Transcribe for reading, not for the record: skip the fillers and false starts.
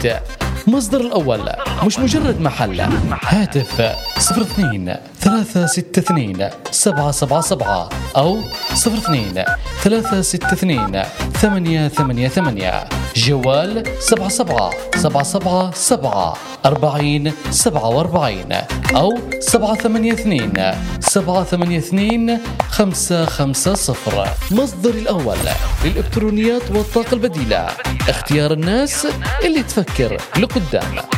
البيت. مصدر الأول مش مجرد محل. هاتف 02 362 777 أو 02 362 888. جوال 77 777 40 47 أو 782 782 550. مصدر الأول للإلكترونيات والطاقة البديلة، اختيار الناس اللي تفكر لقدام.